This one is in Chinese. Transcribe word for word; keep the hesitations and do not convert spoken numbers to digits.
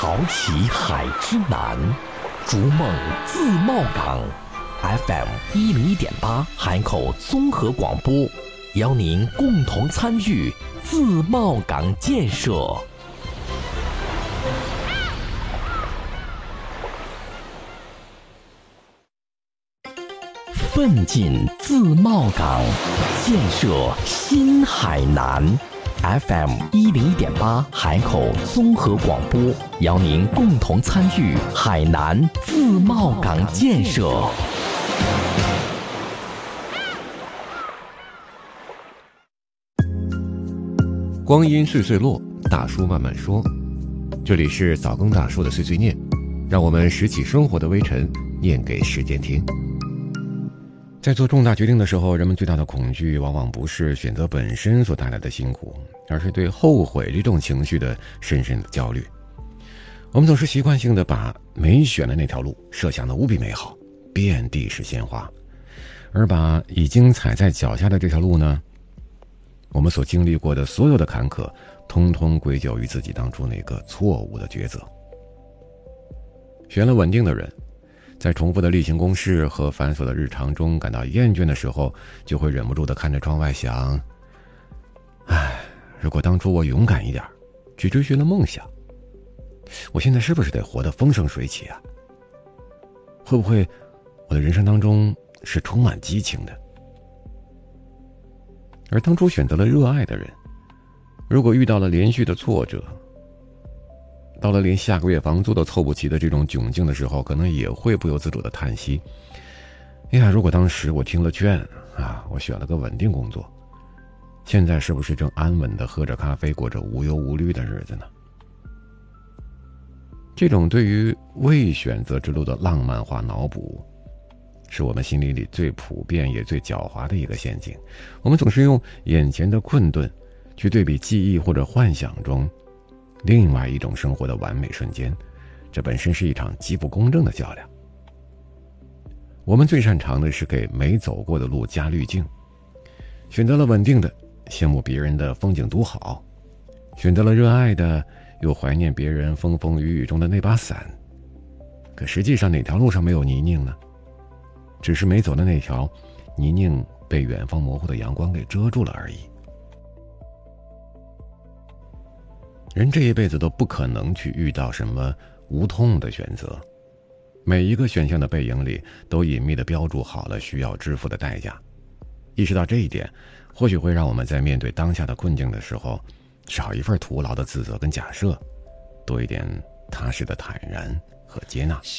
淘起海之难，逐梦自贸港。F M 一零一点八海口综合广播，邀您共同参与自贸港建设。奋进自贸港，建设新海南。F M 一零一点八海口综合广播，邀您共同参与海南自贸港建设。 光阴岁岁落，大叔慢慢说。这里是早更大叔的碎碎念，让我们拾起生活的微尘，念给时间听。在做重大决定的时候，人们最大的恐惧往往不是选择本身所带来的辛苦，而是对后悔这种情绪的深深的焦虑。我们总是习惯性的把没选的那条路设想的无比美好，遍地是鲜花，而把已经踩在脚下的这条路呢，我们所经历过的所有的坎坷，通通归咎于自己当初那个错误的抉择。选了稳定的人，在重复的例行公事和繁琐的日常中感到厌倦的时候，就会忍不住地看着窗外想，唉，如果当初我勇敢一点，去追寻了梦想，我现在是不是得活得风生水起啊？会不会我的人生当中是充满激情的？而当初选择了热爱的人，如果遇到了连续的挫折，到了连下个月房租都凑不齐的这种窘境的时候，可能也会不由自主的叹息，哎呀，如果当时我听了劝啊，我选了个稳定工作，现在是不是正安稳的喝着咖啡，过着无忧无虑的日子呢？这种对于未选择之路的浪漫化脑补，是我们心理里最普遍也最狡猾的一个陷阱。我们总是用眼前的困顿去对比记忆或者幻想中另外一种生活的完美瞬间，这本身是一场极不公正的较量。我们最擅长的是给没走过的路加滤镜，选择了稳定的，羡慕别人的风景独好；选择了热爱的，又怀念别人风风雨雨中的那把伞。可实际上哪条路上没有泥泞呢？只是没走的那条泥泞被远方模糊的阳光给遮住了而已。人这一辈子都不可能去遇到什么无痛的选择，每一个选项的背影里都隐秘地标注好了需要支付的代价。意识到这一点，或许会让我们在面对当下的困境的时候，少一份徒劳的自责跟假设，多一点踏实的坦然和接纳。